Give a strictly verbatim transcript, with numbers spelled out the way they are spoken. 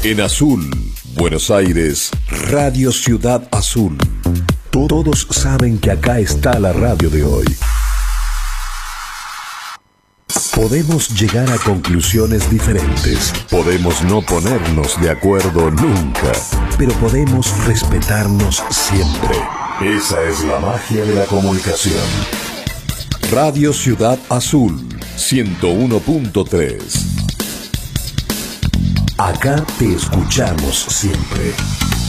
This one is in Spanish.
En azul, Buenos Aires, Radio Ciudad Azul. Todos saben que acá está la radio de hoy. Podemos llegar a conclusiones diferentes, podemos no ponernos de acuerdo nunca, pero podemos respetarnos siempre. Esa es la magia de la comunicación. Radio Ciudad Azul, ciento uno punto tres. Acá te escuchamos siempre.